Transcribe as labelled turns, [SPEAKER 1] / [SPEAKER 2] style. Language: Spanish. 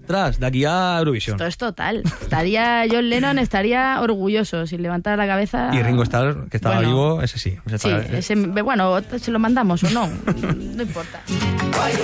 [SPEAKER 1] tras, de aquí a Eurovisión.
[SPEAKER 2] Esto es total. John Lennon estaría orgulloso si levantara la cabeza.
[SPEAKER 1] Y Ringo Starr, que estaba vivo, ese sí.
[SPEAKER 2] Sí, bueno, se lo mandamos o no, no importa.